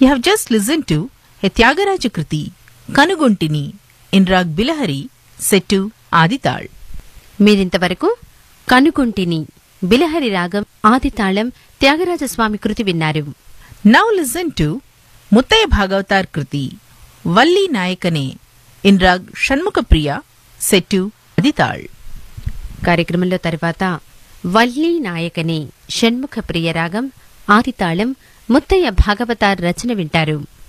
You have just listened to a Tyagaraja Kriti, Kanuguntini, in Rag Bilahari, set to Adital. మీరింతవరకు కనుకుంటిని బిలహరి రాగం ఆదితాళం త్యాగరాజస్వామి కృతి విన్నారు. Now listen to Muttaya Bhagavatar Kriti, Valli Nayakane, in Rag Shanmukha set to Adital. కార్యక్రమంలో తర్వాత వల్లీ నాయకనే షణ్ముఖ ప్రియ రాగం ఆదితాళం ముత్తయ్య భాగవతార్ రచన వింటారు.